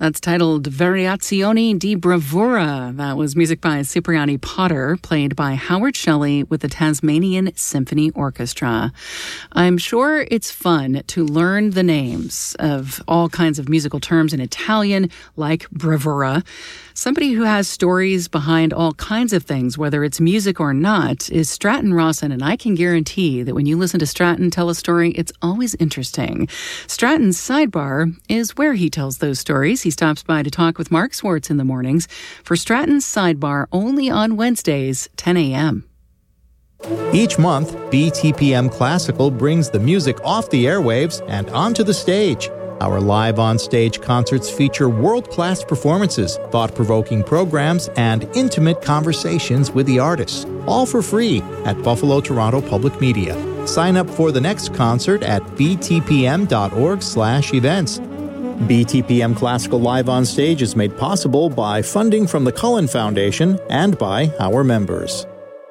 That's titled Variazioni di Bravura. That was music by Cipriani Potter, played by Howard Shelley with the Tasmanian Symphony Orchestra. I'm sure it's fun to learn the names of all kinds of musical terms in Italian, like bravura. Somebody who has stories behind all kinds of things, whether it's music or not, is Stratton Rawson, and I can guarantee that when you listen to Stratton tell a story, it's always interesting. Stratton's Sidebar is where he tells those stories. He stops by to talk with Mark Swartz in the mornings for Stratton's Sidebar, only on Wednesdays, 10 a.m. Each month, BTPM Classical brings the music off the airwaves and onto the stage. Our live on-stage concerts feature world-class performances, thought-provoking programs, and intimate conversations with the artists, all for free at Buffalo Toronto Public Media. Sign up for the next concert at btpm.org/events. BTPM Classical Live on Stage is made possible by funding from the Cullen Foundation and by our members.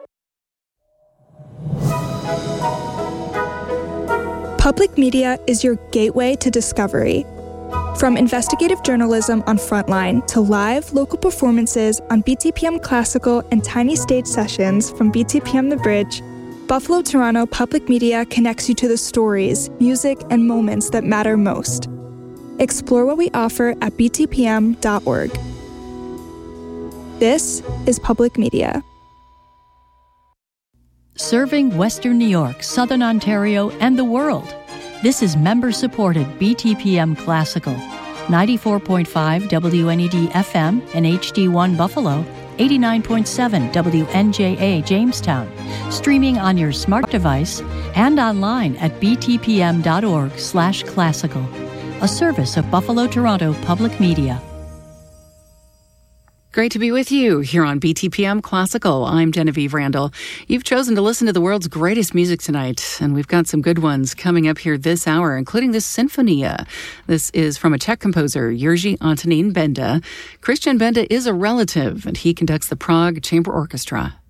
Public media is your gateway to discovery. From investigative journalism on Frontline to live local performances on BTPM Classical and tiny stage sessions from BTPM The Bridge, Buffalo Toronto Public Media connects you to the stories, music, and moments that matter most. Explore what we offer at btpm.org. This is Public Media. Serving Western New York, Southern Ontario, and the world. This is member-supported BTPM Classical, 94.5 WNED FM and HD1 Buffalo, 89.7 WNJA Jamestown, streaming on your smart device and online at btpm.org/classical, a service of Buffalo Toronto Public Media. Great to be with you here on BTPM Classical. I'm Genevieve Randall. You've chosen to listen to the world's greatest music tonight, and we've got some good ones coming up here this hour, including this Sinfonia. This is from a Czech composer, Jiří Antonín Benda. Christian Benda is a relative, and he conducts the Prague Chamber Orchestra.